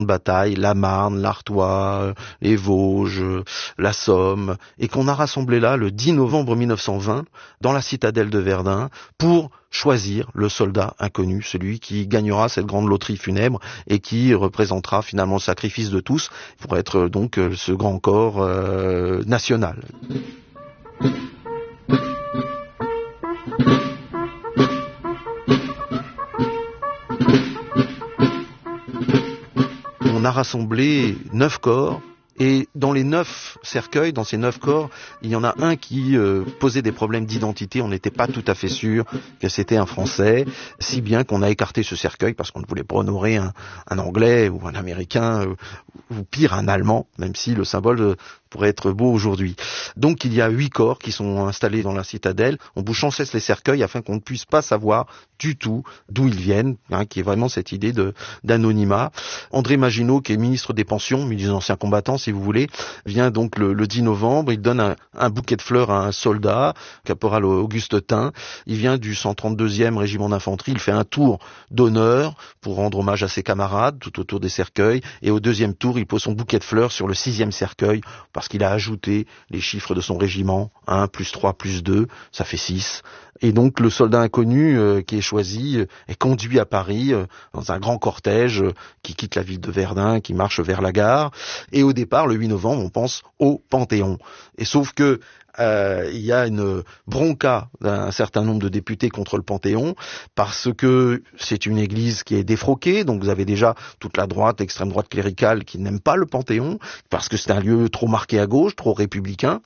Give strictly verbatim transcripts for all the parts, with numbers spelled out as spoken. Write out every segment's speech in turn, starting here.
de bataille, la Marne, l'Artois, les Vosges, la Somme, et qu'on a rassemblé là le dix novembre mille neuf cent vingt dans la citadelle de Verdun pour choisir le soldat inconnu, celui qui gagnera cette grande loterie funèbre et qui représentera finalement le sacrifice de tous pour être donc ce grand corps euh, national. On a rassemblé neuf corps. Et dans les neuf cercueils, dans ces neuf corps, il y en a un qui euh, posait des problèmes d'identité. On n'était pas tout à fait sûr que c'était un Français, si bien qu'on a écarté ce cercueil parce qu'on ne voulait pas honorer un, un Anglais ou un Américain, euh, ou pire un Allemand, même si le symbole euh, pourrait être beau aujourd'hui. Donc il y a huit corps qui sont installés dans la citadelle. On bouche sans cesse les cercueils afin qu'on ne puisse pas savoir du tout d'où ils viennent, hein, qui est vraiment cette idée de d'anonymat. André Maginot, qui est ministre des Pensions, ministre des Anciens Combattants, si vous voulez, vient donc le, le dix novembre, il donne un, un bouquet de fleurs à un soldat, caporal Auguste Tain. Il vient du cent trente-deuxième régiment d'infanterie, il fait un tour d'honneur pour rendre hommage à ses camarades tout autour des cercueils, et au deuxième tour, il pose son bouquet de fleurs sur le sixième cercueil, parce qu'il a ajouté les chiffres de son régiment, un, plus trois, plus deux, ça fait six. Et donc le soldat inconnu euh, qui est choisi euh, est conduit à Paris euh, dans un grand cortège euh, qui quitte la ville de Verdun, qui marche vers la gare. Et au départ, le huit novembre, on pense au Panthéon. Et sauf que euh, il y a une bronca d'un certain nombre de députés contre le Panthéon parce que c'est une église qui est défroquée. Donc vous avez déjà toute la droite, l'extrême droite cléricale qui n'aime pas le Panthéon parce que c'est un lieu trop marqué à gauche, trop républicain.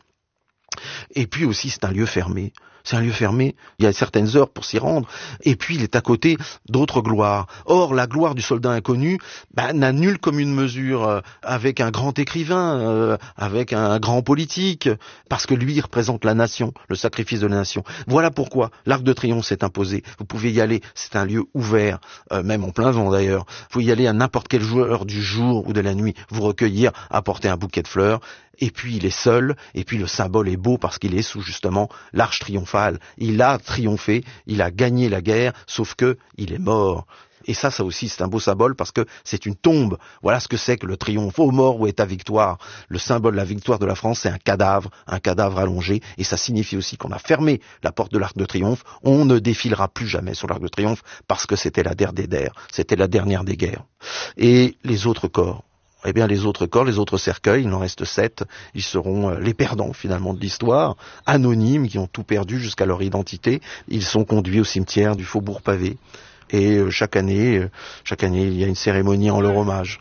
Et puis aussi, c'est un lieu fermé. C'est un lieu fermé, il y a certaines heures pour s'y rendre, et puis il est à côté d'autres gloires. Or, la gloire du soldat inconnu bah, n'a nulle commune mesure euh, avec un grand écrivain, euh, avec un, un grand politique, parce que lui, il représente la nation, le sacrifice de la nation. Voilà pourquoi l'Arc de Triomphe s'est imposé. Vous pouvez y aller, c'est un lieu ouvert, euh, même en plein vent d'ailleurs. Vous pouvez y aller à n'importe quelle heure du jour ou de la nuit, vous recueillir, apporter un bouquet de fleurs, et puis il est seul, et puis le symbole est beau parce qu'il est sous justement l'arche triomphale. Il a triomphé, il a gagné la guerre, sauf que il est mort. Et ça, ça aussi, c'est un beau symbole parce que c'est une tombe. Voilà ce que c'est que le triomphe. Ô mort, où est ta victoire? Le symbole de la victoire de la France, c'est un cadavre, un cadavre allongé. Et ça signifie aussi qu'on a fermé la porte de l'Arc de Triomphe. On ne défilera plus jamais sur l'Arc de Triomphe parce que c'était la dernière des guerres. C'était la dernière des guerres. Et les autres corps? Eh bien, les autres corps, les autres cercueils, il en reste sept, ils seront les perdants finalement de l'histoire, anonymes, qui ont tout perdu jusqu'à leur identité. Ils sont conduits au cimetière du Faubourg Pavé. Et euh, chaque année, euh, chaque année, il y a une cérémonie en leur hommage.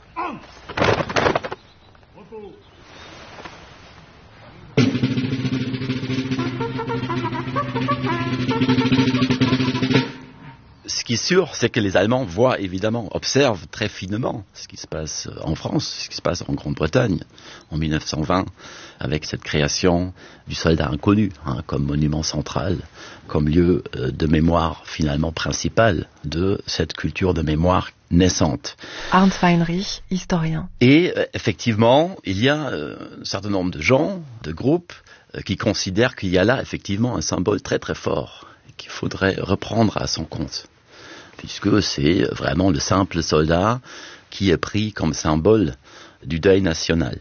Ce qui est sûr, c'est que les Allemands voient évidemment, observent très finement ce qui se passe en France, ce qui se passe en Grande-Bretagne en mille neuf cent vingt, avec cette création du soldat inconnu, hein, comme monument central, comme lieu euh, de mémoire finalement principal de cette culture de mémoire naissante. Arndt Weinrich, historien. Et euh, effectivement, il y a euh, un certain nombre de gens, de groupes, euh, qui considèrent qu'il y a là effectivement un symbole très très fort qu'il faudrait reprendre à son compte, puisque c'est vraiment le simple soldat qui est pris comme symbole du deuil national.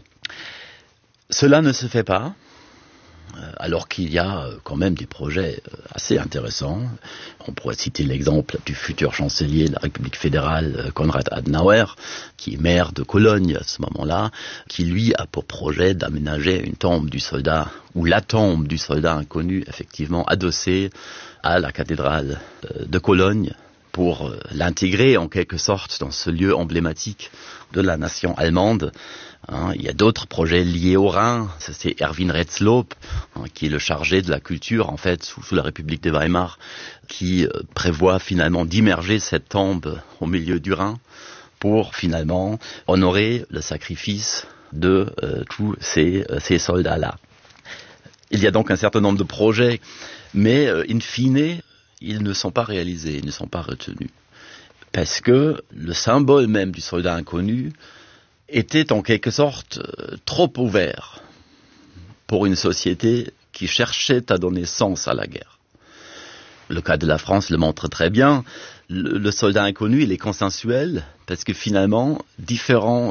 Cela ne se fait pas, alors qu'il y a quand même des projets assez intéressants. On pourrait citer l'exemple du futur chancelier de la République fédérale, Konrad Adenauer, qui est maire de Cologne à ce moment-là, qui lui a pour projet d'aménager une tombe du soldat, ou la tombe du soldat inconnu, effectivement adossée à la cathédrale de Cologne, pour l'intégrer en quelque sorte dans ce lieu emblématique de la nation allemande. Hein, il y a d'autres projets liés au Rhin. C'est Erwin Retzlob, hein, qui est le chargé de la culture en fait sous, sous la République de Weimar, qui euh, prévoit finalement d'immerger cette tombe au milieu du Rhin pour finalement honorer le sacrifice de euh, tous ces, euh, ces soldats-là. Il y a donc un certain nombre de projets, mais euh, in fine, ils ne sont pas réalisés, ils ne sont pas retenus. Parce que le symbole même du soldat inconnu était en quelque sorte euh, trop ouvert pour une société qui cherchait à donner sens à la guerre. Le cas de la France le montre très bien. Le, le soldat inconnu, il est consensuel parce que finalement, différents